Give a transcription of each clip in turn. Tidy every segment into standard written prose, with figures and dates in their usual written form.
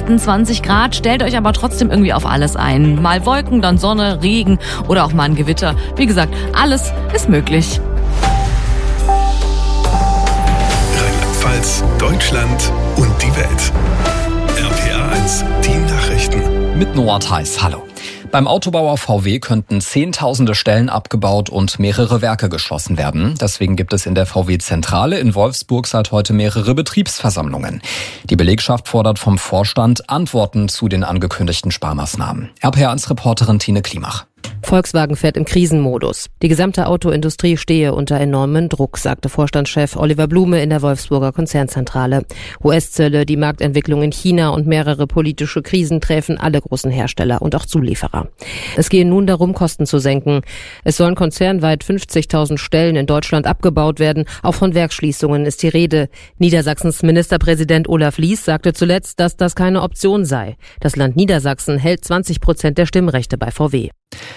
28 Grad. Stellt euch aber trotzdem irgendwie auf alles ein. Mal Wolken, dann Sonne, Regen oder auch mal ein Gewitter. Wie gesagt, alles ist möglich. Rheinland-Pfalz, Deutschland und die Welt. RPA 1, die Nachrichten. Mit Noah Theis, hallo. Beim Autobauer VW könnten Zehntausende Stellen abgebaut und mehrere Werke geschlossen werden. Deswegen gibt es in der VW-Zentrale in Wolfsburg seit heute mehrere Betriebsversammlungen. Die Belegschaft fordert vom Vorstand Antworten zu den angekündigten Sparmaßnahmen. RPA1-Reporterin Tine Klimach. Volkswagen fährt im Krisenmodus. Die gesamte Autoindustrie stehe unter enormem Druck, sagte Vorstandschef Oliver Blume in der Wolfsburger Konzernzentrale. US-Zölle, die Marktentwicklung in China und mehrere politische Krisen treffen alle großen Hersteller und auch Zulieferer. Es gehe nun darum, Kosten zu senken. Es sollen konzernweit 50.000 Stellen in Deutschland abgebaut werden. Auch von Werksschließungen ist die Rede. Niedersachsens Ministerpräsident Olaf Lies sagte zuletzt, dass das keine Option sei. Das Land Niedersachsen hält 20% der Stimmrechte bei VW.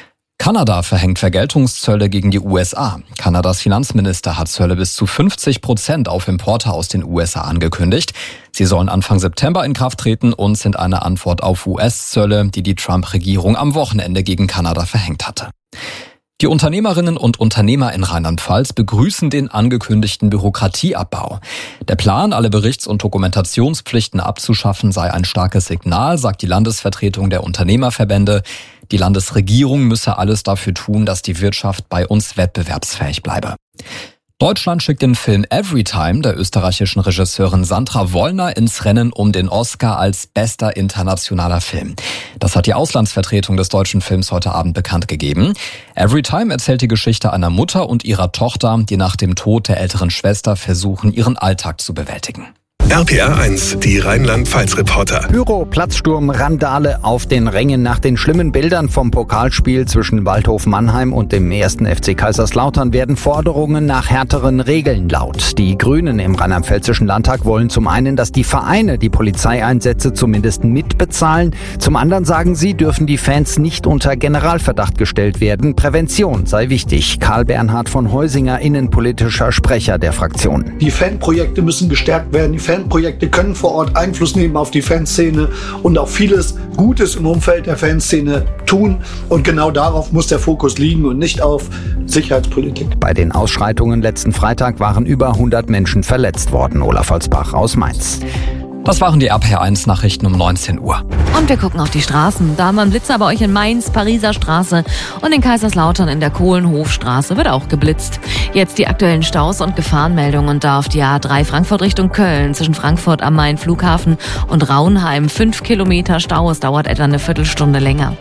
Kanada verhängt Vergeltungszölle gegen die USA. Kanadas Finanzminister hat Zölle bis zu 50% auf Importe aus den USA angekündigt. Sie sollen Anfang September in Kraft treten und sind eine Antwort auf US-Zölle, die die Trump-Regierung am Wochenende gegen Kanada verhängt hatte. Die Unternehmerinnen und Unternehmer in Rheinland-Pfalz begrüßen den angekündigten Bürokratieabbau. Der Plan, alle Berichts- und Dokumentationspflichten abzuschaffen, sei ein starkes Signal, sagt die Landesvertretung der Unternehmerverbände. Die Landesregierung müsse alles dafür tun, dass die Wirtschaft bei uns wettbewerbsfähig bleibe. Deutschland schickt den Film Everytime der österreichischen Regisseurin Sandra Wollner ins Rennen um den Oscar als bester internationaler Film. Das hat die Auslandsvertretung des deutschen Films heute Abend bekannt gegeben. Everytime erzählt die Geschichte einer Mutter und ihrer Tochter, die nach dem Tod der älteren Schwester versuchen, ihren Alltag zu bewältigen. RPA 1, die Rheinland-Pfalz-Reporter. Pyro, Platzsturm, Randale auf den Rängen. Nach den schlimmen Bildern vom Pokalspiel zwischen Waldhof Mannheim und dem 1. FC Kaiserslautern werden Forderungen nach härteren Regeln laut. Die Grünen im Rheinland-Pfälzischen Landtag wollen zum einen, dass die Vereine die Polizeieinsätze zumindest mitbezahlen. Zum anderen sagen sie, dürfen die Fans nicht unter Generalverdacht gestellt werden. Prävention sei wichtig. Karl Bernhard von Heusinger, innenpolitischer Sprecher der Fraktion. Die Fanprojekte müssen gestärkt werden. Die Fanprojekte können vor Ort Einfluss nehmen auf die Fanszene und auch vieles Gutes im Umfeld der Fanszene tun. Und genau darauf muss der Fokus liegen und nicht auf Sicherheitspolitik. Bei den Ausschreitungen letzten Freitag waren über 100 Menschen verletzt worden. Olaf Holzbach aus Mainz. Das waren die RPA1-Nachrichten um 19 Uhr. Und wir gucken auf die Straßen. Da haben wir einen Blitzer bei euch in Mainz, Pariser Straße und in Kaiserslautern in der Kohlenhofstraße wird auch geblitzt. Jetzt die aktuellen Staus und Gefahrenmeldungen da auf die A3 Frankfurt Richtung Köln zwischen Frankfurt am Main Flughafen und Raunheim. 5 Kilometer Stau, es dauert etwa eine Viertelstunde länger.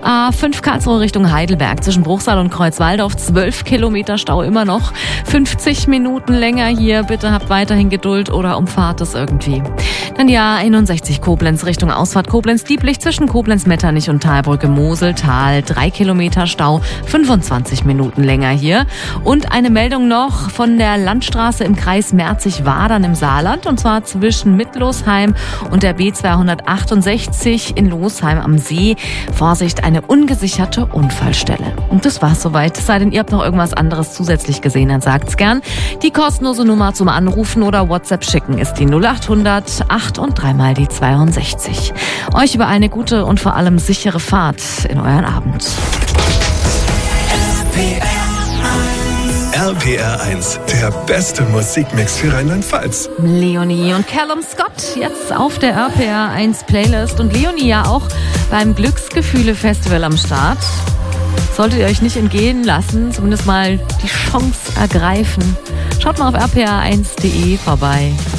A5 Karlsruhe Richtung Heidelberg zwischen Bruchsal und Kreuzwaldorf 12 Kilometer Stau immer noch. 50 Minuten länger hier. Bitte habt weiterhin Geduld oder umfahrt es irgendwie. Dann die A61 Koblenz Richtung Ausfahrt Koblenz-Dieblich zwischen Koblenz-Metternich und Talbrücke Moseltal. 3 Kilometer Stau, 25 Minuten länger hier. Und eine Meldung noch von der Landstraße im Kreis Merzig-Wadern im Saarland. Und zwar zwischen Mittlosheim und der B268 in Losheim am See. Vorsicht, eine ungesicherte Unfallstelle. Und das war's soweit. Es sei denn, ihr habt noch irgendwas anderes zusätzlich gesehen, dann sagt's gern. Die kostenlose Nummer zum Anrufen oder WhatsApp schicken ist die 0800 8 und 3 mal die 62. Euch über eine gute und vor allem sichere Fahrt in euren Abend. RPR 1, der beste Musikmix für Rheinland-Pfalz. Leonie und Callum Scott jetzt auf der RPR 1 Playlist und Leonie ja auch beim Glücksgefühle-Festival am Start. Solltet ihr euch nicht entgehen lassen, zumindest mal die Chance ergreifen. Schaut mal auf rpr1.de vorbei.